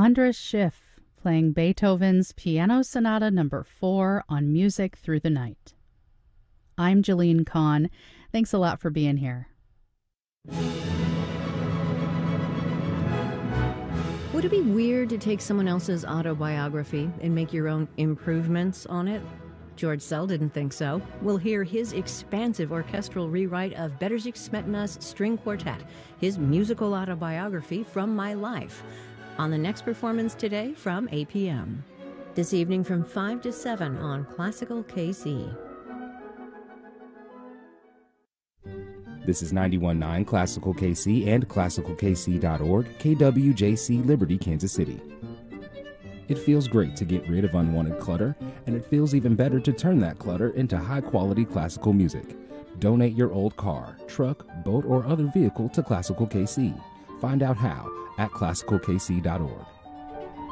Andras Schiff playing Beethoven's Piano Sonata No. 4 on Music Through the Night. I'm Jalene Kahn. Thanks a lot for being here. Would it be weird to take someone else's autobiography and make your own improvements on it? George Szell didn't think so. We'll hear his expansive orchestral rewrite of Bedřich Smetana's String Quartet, his musical autobiography from my life, on the next performance today from 8 p.m. This evening from 5 to 7 on Classical KC. This is 91.9 Classical KC and ClassicalKC.org, KWJC, Liberty, Kansas City. It feels great to get rid of unwanted clutter, and it feels even better to turn that clutter into high-quality classical music. Donate your old car, truck, boat, or other vehicle to Classical KC. Find out how at ClassicalKC.org.